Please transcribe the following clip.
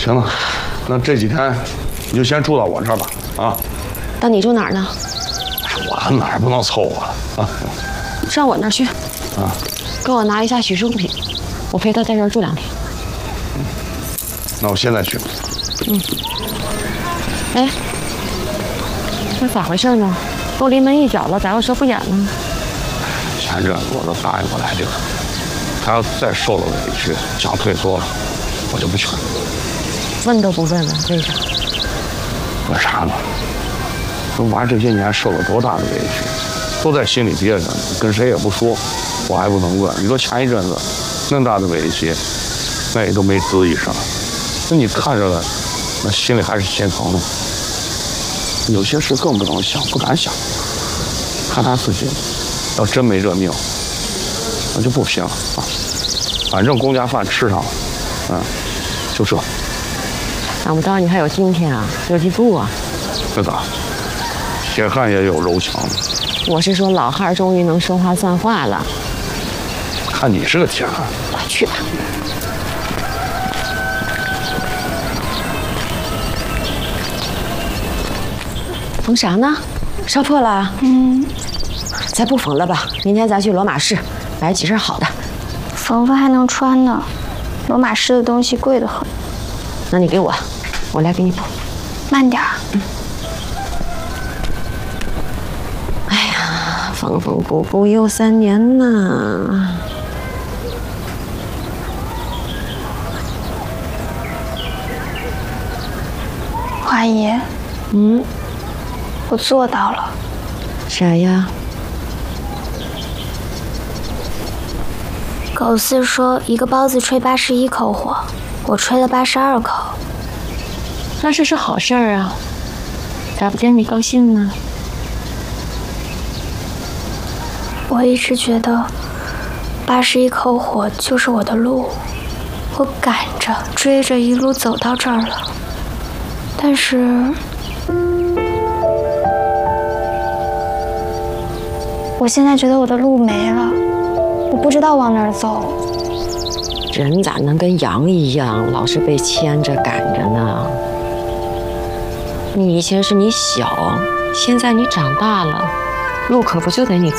行了，那这几天你就先住到我这儿吧，啊。 那你住哪儿呢？ 我哪儿不能凑合了啊？ 上我那儿去。 啊。 给我拿一下许氏物品，我陪他在这儿住2天。 那我现在去。 哎，这咋回事呢？都临门一脚了，咋又说不演了？ 前阵子我都答应过来这个，他要再受了委屈，想退缩了，我就不去了。 问都不问了，为啥？ 为啥呢？我娃这些年受了多大的委屈，都在心里憋着呢，跟谁也不说，我还不能问。你说前一阵子那么大的委屈，那也都没吱一声，那你看着了，那心里还是心疼的。有些事更不能想，不敢想。看他自己，要真没这命，那就不行了啊。反正公家饭吃上了，就这。 想不到你还有今天啊，有记住啊。 那咋？铁汉也有柔强的。 我是说，老汉终于能说话算话了。 看你是个铁汉。 去吧。缝啥呢？烧破了？再不缝了吧？明天咱去罗马市买几身好的。 缝缝还能穿呢，罗马市的东西贵得很。 那你给我，我来给你补。 慢点儿。 哎呀，缝缝补补又3年呢。 华姨。我做到了。 啥呀？ 狗四说一个包子吹81口火，我吹了82口。 那这是好事儿啊，咋不见你高兴呢？ 我一直觉得81口火就是我的路，我赶着追着一路走到这儿了，但是我现在觉得我的路没了，我不知道往哪儿走。 人咋能跟羊一样，老是被牵着赶着呢？你以前是你小，现在你长大了，路可不就得你